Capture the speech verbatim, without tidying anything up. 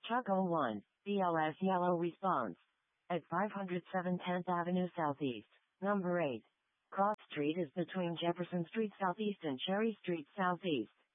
Chuck oh one, B L S yellow response. At five oh seven tenth Avenue Southeast, number eight. Cross Street is between Jefferson Street Southeast and Cherry Street Southeast.